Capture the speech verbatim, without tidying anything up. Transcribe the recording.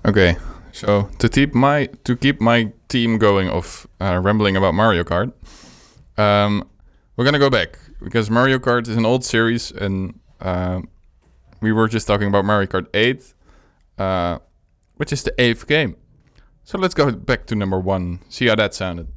Okay, so to keep my to keep my team going of uh, rambling about Mario Kart, um, we're gonna go back because Mario Kart is an old series, and uh, we were just talking about Mario Kart eight, uh, which is the eighth game. So let's go back to number one. See how that sounded.